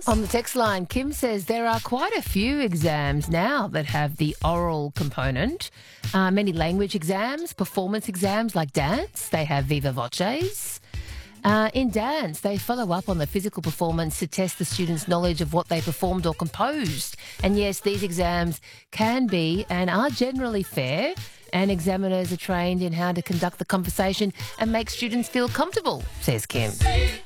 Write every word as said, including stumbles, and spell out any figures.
On the text line, Kim says there are quite a few exams now that have the oral component. Uh, many language exams, performance exams like dance, they have viva voces. Uh, in dance, they follow up on the physical performance to test the students' knowledge of what they performed or composed. And yes, these exams can be and are generally fair, and examiners are trained in how to conduct the conversation and make students feel comfortable, says Kim.